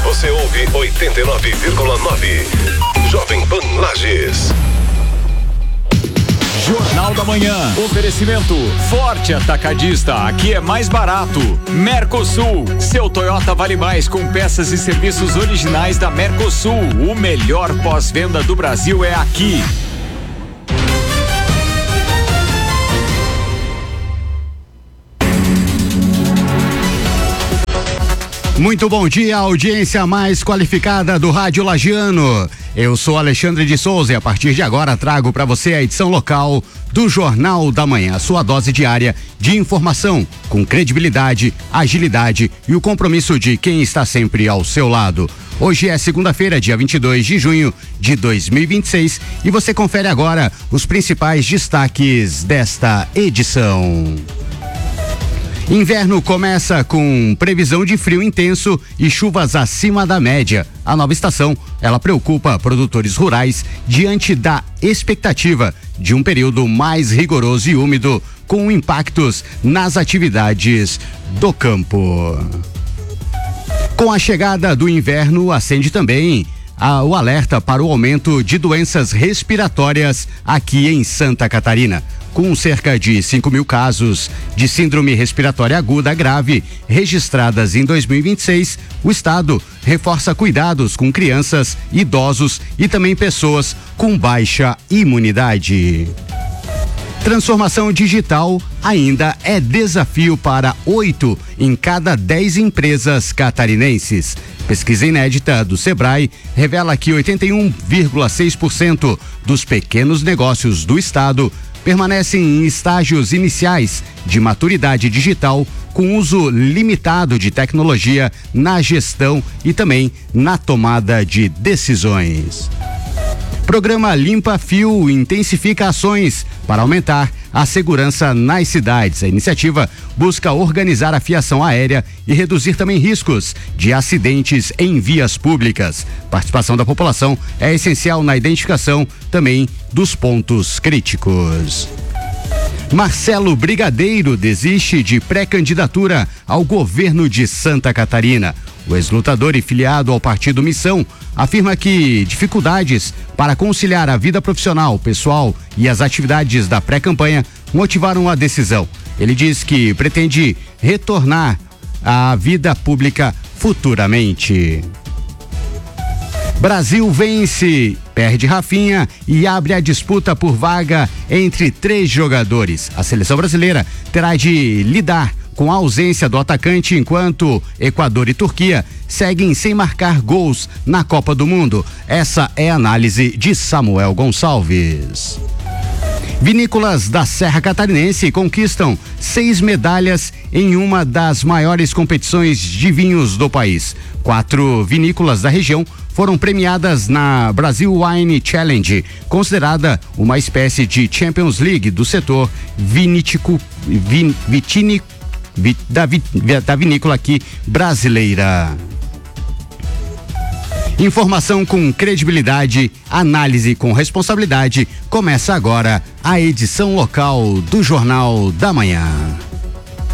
Você ouve 89,9. Jovem Pan Lages. Jornal da Manhã. Oferecimento Forte Atacadista. Aqui é mais barato. Mercosul. Seu Toyota vale mais com peças e serviços originais da Mercosul. O melhor pós-venda do Brasil é aqui. Muito bom dia, audiência mais qualificada do Rádio Lagiano. Eu sou Alexandre de Souza e a partir de agora trago para você a edição local do Jornal da Manhã, a sua dose diária de informação com credibilidade, agilidade e o compromisso de quem está sempre ao seu lado. Hoje é segunda-feira, dia 22 de junho de 2026 e você confere agora os principais destaques desta edição. Inverno começa com previsão de frio intenso e chuvas acima da média. A nova estação, ela preocupa produtores rurais diante da expectativa de um período mais rigoroso e úmido, com impactos nas atividades do campo. Com a chegada do inverno, acende também o alerta para o aumento de doenças respiratórias aqui em Santa Catarina. Com cerca de 5.000 casos de síndrome respiratória aguda grave registradas em 2026, o estado reforça cuidados com crianças, idosos e também pessoas com baixa imunidade. Transformação digital ainda é desafio para 8 em cada 10 empresas catarinenses. Pesquisa inédita do Sebrae revela que 81,6% dos pequenos negócios do estado permanecem em estágios iniciais de maturidade digital com uso limitado de tecnologia na gestão e também na tomada de decisões. Programa Limpa Fio intensifica ações para aumentar a segurança nas cidades. A iniciativa busca organizar a fiação aérea e reduzir também riscos de acidentes em vias públicas. Participação da população é essencial na identificação também dos pontos críticos. Marcelo Brigadeiro desiste de pré-candidatura ao governo de Santa Catarina. O ex-lutador e filiado ao Partido Missão afirma que dificuldades para conciliar a vida profissional, pessoal e as atividades da pré-campanha motivaram a decisão. Ele diz que pretende retornar à vida pública futuramente. Brasil vence, perde Rafinha e abre a disputa por vaga entre 3 jogadores. A seleção brasileira terá de lidar com a ausência do atacante enquanto Equador e Turquia seguem sem marcar gols na Copa do Mundo. Essa é a análise de Samuel Gonçalves. Vinícolas da Serra Catarinense conquistam 6 medalhas em uma das maiores competições de vinhos do país. 4 vinícolas da região foram premiadas na Brasil Wine Challenge, considerada uma espécie de Champions League do setor da vinícola aqui brasileira. Informação com credibilidade, análise com responsabilidade. Começa agora a edição local do Jornal da Manhã.